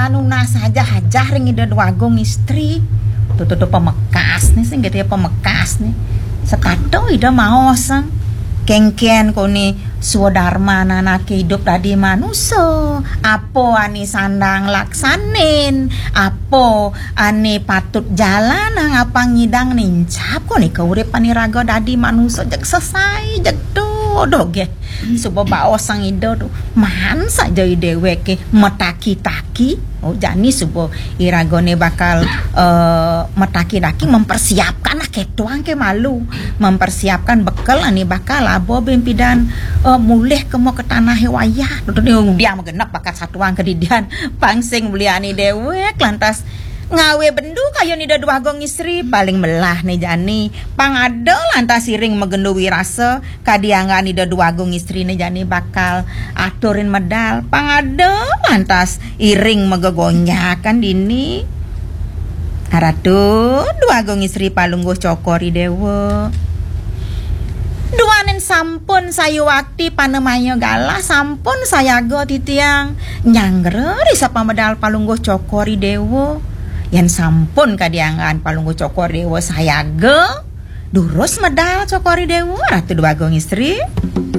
manuna saja hajah ring ida duagong istri. Tuh pemekas nih sing gitu ya pemekas nih. Sekato ida mau sang kengken koni swadharma anak hidup tadi manusia. Apo ani sandang laksanin, apo ani patut jalan nang apa ngidang nincap koni kauripan iraga dadi manusia jeg selesai jeg doge. Subo baos sang ido tuh man saja ideweke metaki-taki. Oh jani subo iragone bakal metaki-taki mempersiapkan ketuang ke malu, mempersiapkan bekal ani bakal abo bempidan mulih ke mau ke tanah hewayah. Tuh dia megenap bakat satuang kedidian pangsing beliani dewek lantas ngawe bendu kayo nida dua gong istri paling melah nih jani pangado lantas siring megendu wirasa kadiangga nida dua gong istri nih jani bakal aturin medal pangado lantas iring megegonyakan dini aratu dua gong istri palungguh cokori dewa duanen sampun sayu wakti panemayo galah sampun sayago titiang nyangre risa pamedal palungguh cokori dewa yang sampun kadiangan palunggu cokor dewa sayaga durus medal cokori dewa ratu dua gong istri